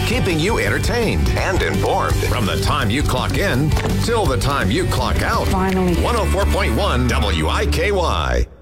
keeping you entertained and informed from the time you clock in till the time you clock out. Finally. 104.1 WIKY.